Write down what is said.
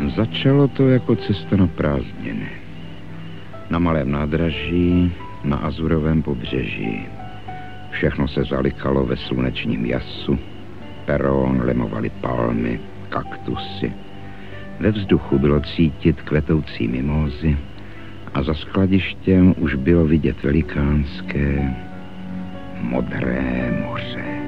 Začalo to jako cesta na prázdniny. Na malém nádraží, na Azurovém pobřeží. Všechno se zalikalo ve slunečním jasu. Peron lemovaly palmy, kaktusy. Ve vzduchu bylo cítit kvetoucí mimózy a za skladištěm už bylo vidět velikánské modré moře.